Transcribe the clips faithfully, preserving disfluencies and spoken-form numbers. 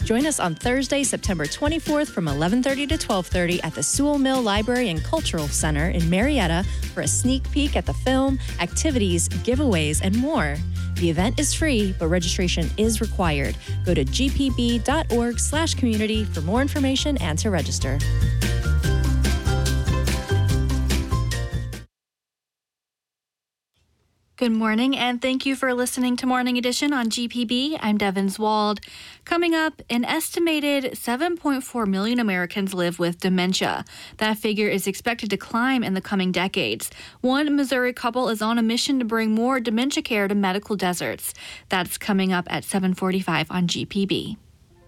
Join us on Thursday, September twenty-fourth from eleven thirty to twelve thirty at the Sewell Mill Library and Cultural Center in Marietta for a sneak peek at the film, activities, giveaways, and more. The event is free, but registration is required. Go to g p b dot org slash community for more information and to register. Good morning, and thank you for listening to Morning Edition on G P B. I'm Devin Wald. Coming up, an estimated seven point four million Americans live with dementia. That figure is expected to climb in the coming decades. One Missouri couple is on a mission to bring more dementia care to medical deserts. That's coming up at seven forty-five on G P B.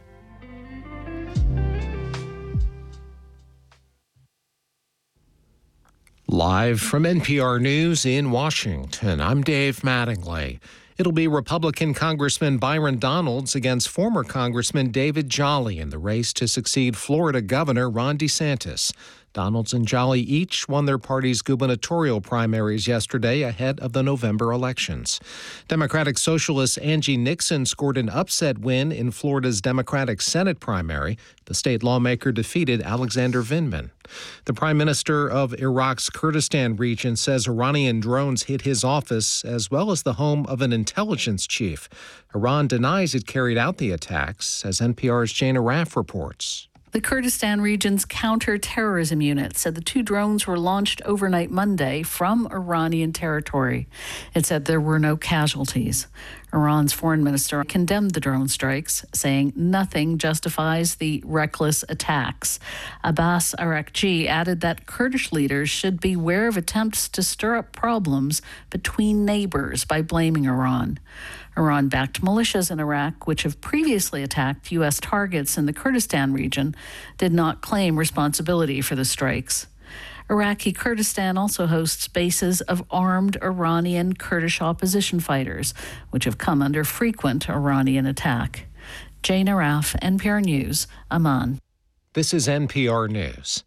Live from N P R News in Washington, I'm Dave Mattingly. It'll be Republican Congressman Byron Donalds against former Congressman David Jolly in the race to succeed Florida Governor Ron DeSantis. Donalds and Jolly each won their party's gubernatorial primaries yesterday ahead of the November elections. Democratic Socialist Angie Nixon scored an upset win in Florida's Democratic Senate primary. The state lawmaker defeated Alexander Vindman. The Prime Minister of Iraq's Kurdistan region says Iranian drones hit his office as well as the home of an intelligence chief. Iran denies it carried out the attacks, as N P R's Jana Raff reports. The Kurdistan region's counter-terrorism unit said the two drones were launched overnight Monday from Iranian territory. It said there were no casualties. Iran's foreign minister condemned the drone strikes, saying nothing justifies the reckless attacks. Abbas Araghchi added that Kurdish leaders should beware of attempts to stir up problems between neighbors by blaming Iran. Iran-backed militias in Iraq, which have previously attacked U S targets in the Kurdistan region, did not claim responsibility for the strikes. Iraqi Kurdistan also hosts bases of armed Iranian Kurdish opposition fighters, which have come under frequent Iranian attack. Jana Raff, N P R News, Amman. This is N P R News.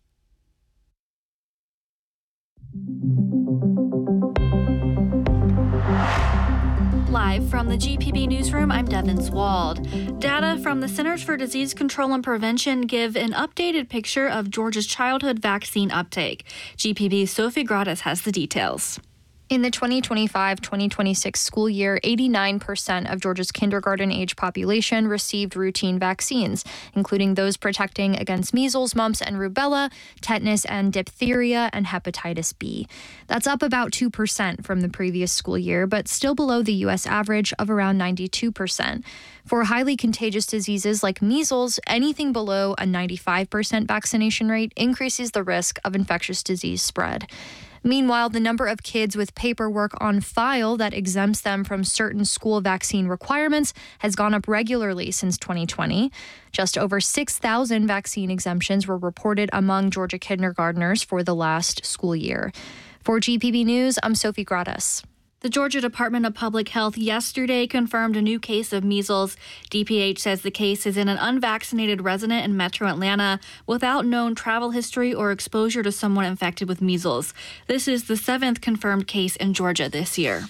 Live from the G P B Newsroom, I'm Devin Wald. Data from the Centers for Disease Control and Prevention give an updated picture of Georgia's childhood vaccine uptake. G P B's Sophie Gratis has the details. In the twenty twenty-five twenty twenty-six school year, eighty-nine percent of Georgia's kindergarten-age population received routine vaccines, including those protecting against measles, mumps, and rubella, tetanus and diphtheria, and hepatitis B. That's up about two percent from the previous school year, but still below the U S average of around ninety-two percent. For highly contagious diseases like measles, anything below a ninety-five percent vaccination rate increases the risk of infectious disease spread. Meanwhile, the number of kids with paperwork on file that exempts them from certain school vaccine requirements has gone up regularly since twenty twenty. Just over six thousand vaccine exemptions were reported among Georgia kindergartners for the last school year. For G P B News, I'm Sophie Gratis. The Georgia Department of Public Health yesterday confirmed a new case of measles. D P H says the case is in an unvaccinated resident in Metro Atlanta without known travel history or exposure to someone infected with measles. This is the seventh confirmed case in Georgia this year.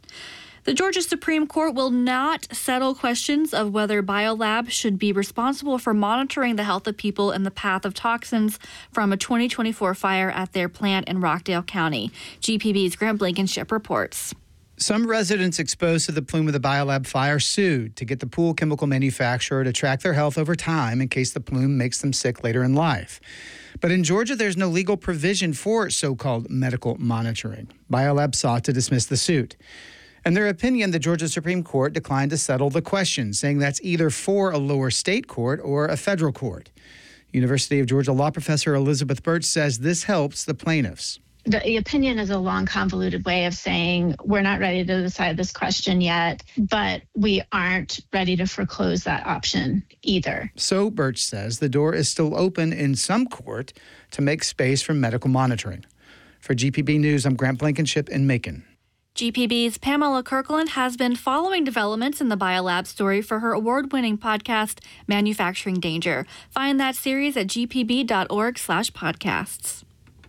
The Georgia Supreme Court will not settle questions of whether biolabs should be responsible for monitoring the health of people in the path of toxins from a twenty twenty-four fire at their plant in Rockdale County. G P B's Grant Blankenship reports. Some residents exposed to the plume of the biolab fire sued to get the pool chemical manufacturer to track their health over time in case the plume makes them sick later in life. But in Georgia, there's no legal provision for so-called medical monitoring. Biolab sought to dismiss the suit. In their opinion, the Georgia Supreme Court declined to settle the question, saying that's either for a lower state court or a federal court. University of Georgia law professor Elizabeth Birch says this helps the plaintiffs. The opinion is a long, convoluted way of saying we're not ready to decide this question yet, but we aren't ready to foreclose that option either. So Birch says the door is still open in some court to make space for medical monitoring. For G P B News, I'm Grant Blankenship in Macon. G P B's Pamela Kirkland has been following developments in the biolab story for her award-winning podcast, Manufacturing Danger. Find that series at g p b dot org slash podcasts.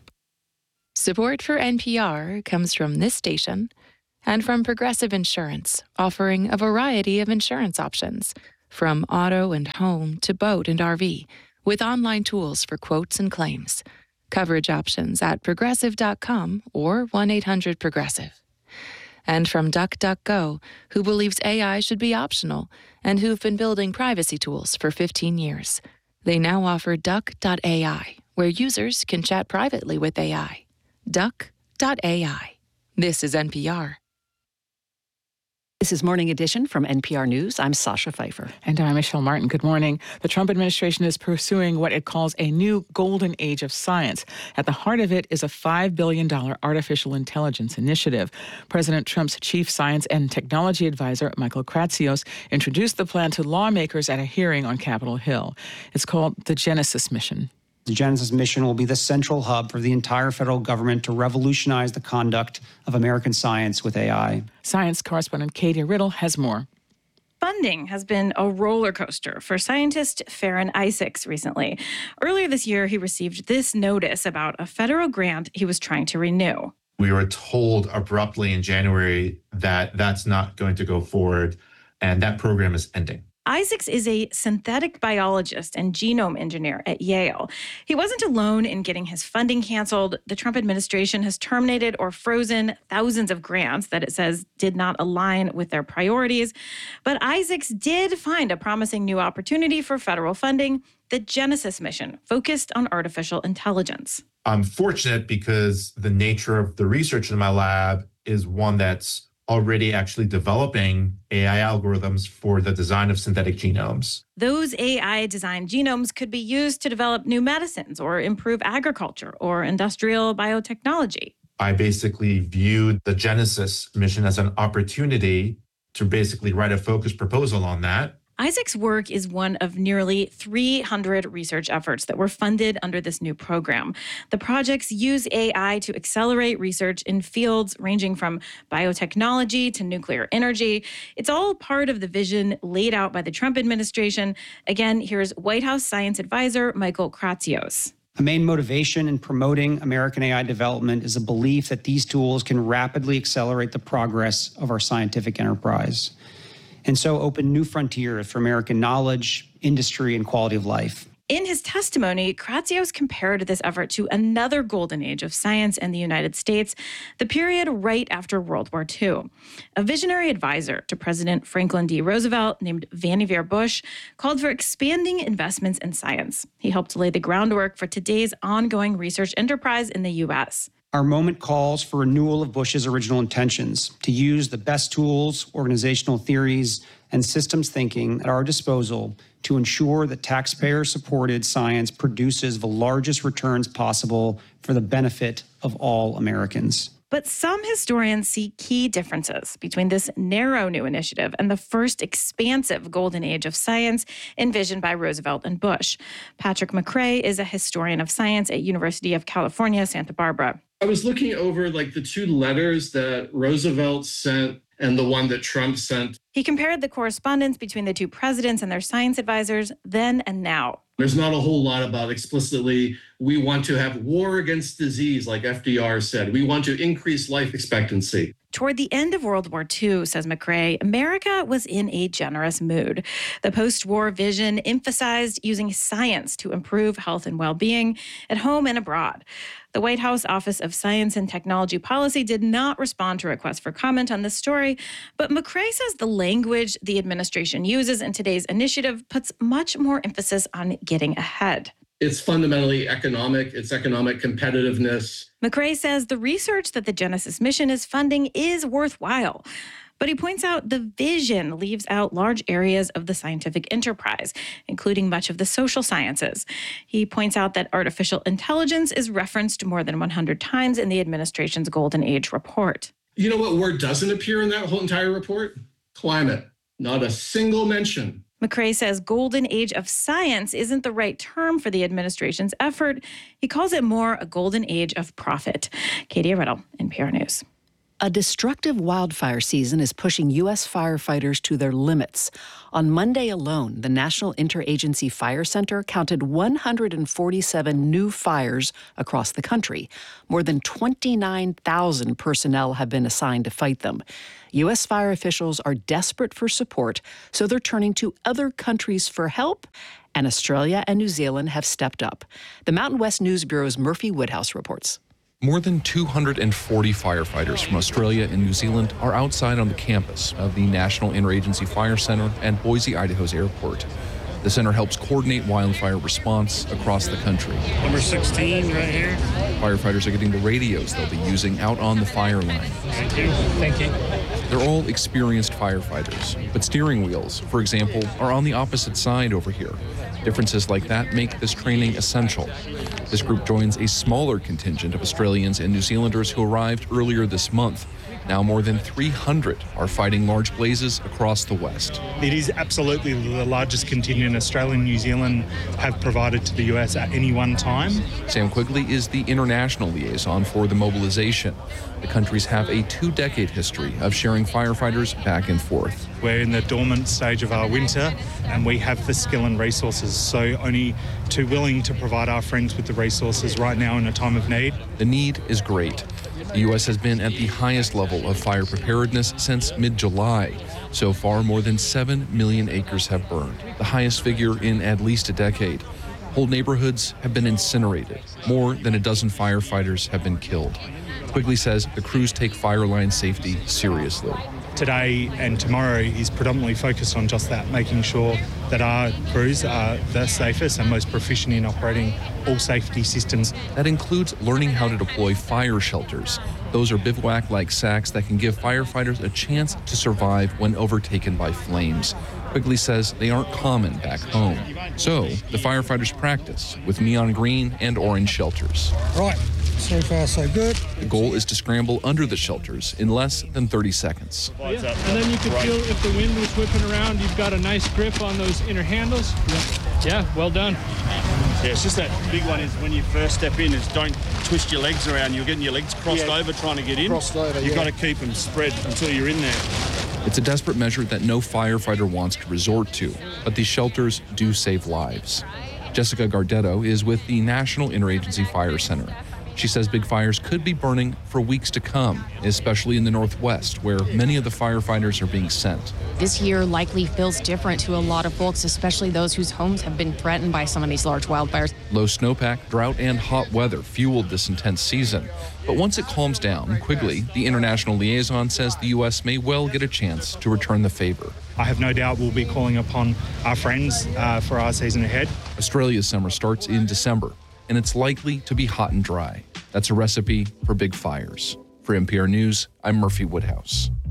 Support for N P R comes from this station and from Progressive Insurance, offering a variety of insurance options. from auto and home to boat and R V, with online tools for quotes and claims. Coverage options at progressive dot com or one eight hundred progressive. And from DuckDuckGo, who believes A I should be optional and who've been building privacy tools for fifteen years. They now offer duck dot A I, where users can chat privately with A I. duck dot A I. This is N P R. This is Morning Edition from N P R News. I'm Sasha Pfeiffer. And I'm Michelle Martin. Good morning. The Trump administration is pursuing what it calls a new golden age of science. At the heart of it is a five billion dollars artificial intelligence initiative. President Trump's chief science and technology advisor, Michael Kratsios, introduced the plan to lawmakers at a hearing on Capitol Hill. It's called the Genesis Mission. The Genesis mission will be the central hub for the entire federal government to revolutionize the conduct of American science with A I. Science correspondent Katie Riddle has more. Funding has been a roller coaster for scientist Farron Isaacs recently. Earlier this year, he received this notice about a federal grant he was trying to renew. We were told abruptly in January that that's not going to go forward, and that program is ending. Isaacs is a synthetic biologist and genome engineer at Yale. He wasn't alone in getting his funding canceled. The Trump administration has terminated or frozen thousands of grants that it says did not align with their priorities. But Isaacs did find a promising new opportunity for federal funding, the Genesis mission, focused on artificial intelligence. I'm fortunate because the nature of the research in my lab is one that's already actually developing A I algorithms for the design of synthetic genomes. Those A I-designed genomes could be used to develop new medicines or improve agriculture or industrial biotechnology. I basically viewed the Genesis mission as an opportunity to basically write a focused proposal on that. Isaac's work is one of nearly three hundred research efforts that were funded under this new program. The projects use A I to accelerate research in fields ranging from biotechnology to nuclear energy. It's all part of the vision laid out by the Trump administration. Again, here's White House science advisor Michael Kratsios. A main motivation in promoting American A I development is a belief that these tools can rapidly accelerate the progress of our scientific enterprise, and so open new frontiers for American knowledge, industry, and quality of life. In his testimony, Kratsios compared this effort to another golden age of science in the United States, the period right after World War Two. A visionary advisor to President Franklin D. Roosevelt named Vannevar Bush called for expanding investments in science. He helped lay the groundwork for today's ongoing research enterprise in the U S. Our moment calls for renewal of Bush's original intentions to use the best tools, organizational theories, and systems thinking at our disposal to ensure that taxpayer-supported science produces the largest returns possible for the benefit of all Americans. But some historians see key differences between this narrow new initiative and the first expansive golden age of science envisioned by Roosevelt and Bush. Patrick McRae is a historian of science at University of California, Santa Barbara. I was looking over like the two letters that Roosevelt sent and the one that Trump sent. He compared the correspondence between the two presidents and their science advisors then and now. There's not a whole lot about explicitly, we want to have war against disease, like F D R said. We want to increase life expectancy. Toward the end of World War Two, says McRae, America was in a generous mood. The post-war vision emphasized using science to improve health and well-being at home and abroad. The White House Office of Science and Technology Policy did not respond to requests for comment on this story, but McRae says the language the administration uses in today's initiative puts much more emphasis on getting ahead. It's fundamentally economic. It's economic competitiveness. McRae says the research that the Genesis mission is funding is worthwhile. But he points out the vision leaves out large areas of the scientific enterprise, including much of the social sciences. He points out that artificial intelligence is referenced more than one hundred times in the administration's Golden Age report. You know what word doesn't appear in that whole entire report? Climate. Not a single mention. McRae says golden age of science isn't the right term for the administration's effort. He calls it more a golden age of profit. Katie Riddle, N P R News. A destructive wildfire season is pushing U S firefighters to their limits. On Monday alone, the National Interagency Fire Center counted one hundred forty-seven new fires across the country. More than twenty-nine thousand personnel have been assigned to fight them. U S fire officials are desperate for support, so they're turning to other countries for help, and Australia and New Zealand have stepped up. The Mountain West News Bureau's Murphy Woodhouse reports. More than two hundred forty firefighters from Australia and New Zealand are outside on the campus of the National Interagency Fire Center at Boise, Idaho's airport. The center helps coordinate wildfire response across the country. Number sixteen right here. Firefighters are getting the radios they'll be using out on the fire line. Thank you. Thank you. They're all experienced firefighters, but steering wheels, for example, are on the opposite side over here. Differences like that make this training essential. This group joins a smaller contingent of Australians and New Zealanders who arrived earlier this month. Now more than three hundred are fighting large blazes across the West. It is absolutely the largest contingent Australia and New Zealand have provided to the U S at any one time. Sam Quigley is the international liaison for the mobilization. The countries have a two-decade history of sharing firefighters back and forth. We're in the dormant stage of our winter, and we have the skill and resources, so only too willing to provide our friends with the resources right now in a time of need. The need is great. The U S has been at the highest level of fire preparedness since mid-July. So far, more than seven million acres have burned, the highest figure in at least a decade. Whole neighborhoods have been incinerated. More than a dozen firefighters have been killed. Quigley says the crews take fire line safety seriously. Today and tomorrow is predominantly focused on just that, making sure that our crews are the safest and most proficient in operating all safety systems. That includes learning how to deploy fire shelters. Those are bivouac-like sacks that can give firefighters a chance to survive when overtaken by flames. Quigley says they aren't common back home. So the firefighters practice with neon green and orange shelters. Right. So far, so good. The goal is to scramble under the shelters in less than thirty seconds. Yeah. And then you can feel if the wind was whipping around, you've got a nice grip on those inner handles. Yeah, yeah, well done. Yeah, it's just that big one is when you first step in is don't twist your legs around. You're getting your legs crossed yeah. over trying to get in. Crossed over, You've yeah. got to keep them spread until you're in there. It's a desperate measure that no firefighter wants to resort to, but these shelters do save lives. Jessica Gardetto is with the National Interagency Fire Center. She says big fires could be burning for weeks to come, especially in the Northwest, where many of the firefighters are being sent. This year likely feels different to a lot of folks, especially those whose homes have been threatened by some of these large wildfires. Low snowpack, drought, and hot weather fueled this intense season. But once it calms down, Quigley, the international liaison, says the U S may well get a chance to return the favor. I have no doubt we'll be calling upon our friends uh, for our season ahead. Australia's summer starts in December, and it's likely to be hot and dry. That's a recipe for big fires. For N P R News, I'm Murphy Woodhouse.